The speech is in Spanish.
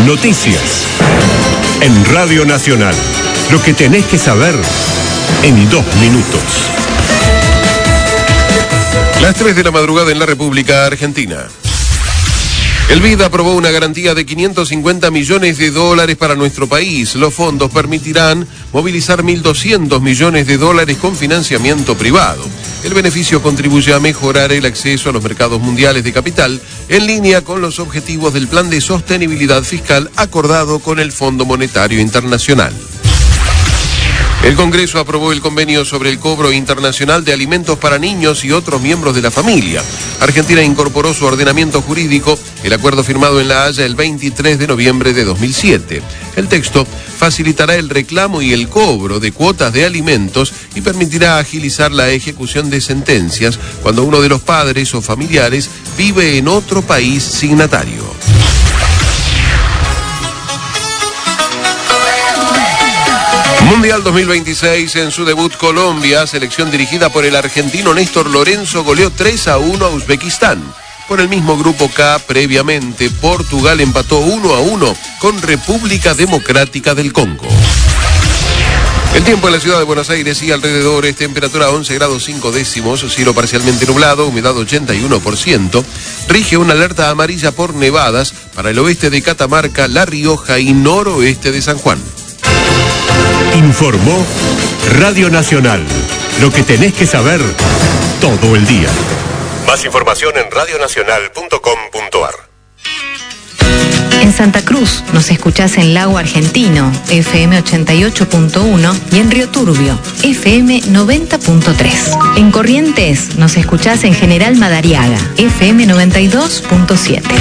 Noticias. En Radio Nacional. Lo que tenés que saber en 2 minutos. Las 3 de la madrugada en la República Argentina. El BID aprobó una garantía de $550 millones para nuestro país. Los fondos permitirán movilizar $1.200 millones con financiamiento privado. El beneficio contribuye a mejorar el acceso a los mercados mundiales de capital en línea con los objetivos del Plan de Sostenibilidad Fiscal acordado con el Fondo Monetario Internacional. El Congreso aprobó el convenio sobre el cobro internacional de alimentos para niños y otros miembros de la familia. Argentina incorporó su ordenamiento jurídico el acuerdo firmado en La Haya el 23 de noviembre de 2007. El texto facilitará el reclamo y el cobro de cuotas de alimentos y permitirá agilizar la ejecución de sentencias cuando uno de los padres o familiares vive en otro país signatario. Mundial 2026 en su debut Colombia, selección dirigida por el argentino Néstor Lorenzo goleó 3-1 a Uzbekistán. Por el mismo grupo K, previamente, Portugal empató 1-1 con República Democrática del Congo. El tiempo en la ciudad de Buenos Aires y alrededores, temperatura 11 grados 5 décimos, cielo parcialmente nublado, humedad 81%, rige una alerta amarilla por nevadas para el oeste de Catamarca, La Rioja y noroeste de San Juan. Informó Radio Nacional. Lo que tenés que saber todo el día. Más información en radionacional.com.ar. En Santa Cruz nos escuchás en Lago Argentino, FM 88.1 y en Río Turbio, FM 90.3. En Corrientes nos escuchás en General Madariaga, FM 92.7.